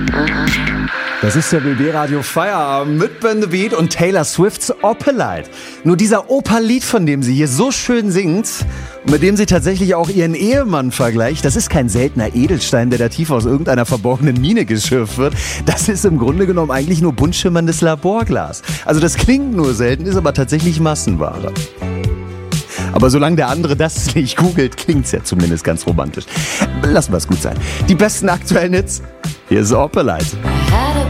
Das ist der BB Radio Feierabend mit Ben the Beat und Taylor Swifts Opalite. Nur dieser Opal-Lied, von dem sie hier so schön singt und mit dem sie tatsächlich auch ihren Ehemann vergleicht, das ist kein seltener Edelstein, der da tief aus irgendeiner verborgenen Mine geschürft wird. Das ist im Grunde genommen eigentlich nur bunt schimmerndes Laborglas. Also das klingt nur selten, ist aber tatsächlich Massenware. Aber solange der andere das nicht googelt, klingt's ja zumindest ganz romantisch. Lassen wir es gut sein. Die besten aktuellen Hits, hier ist Opalite.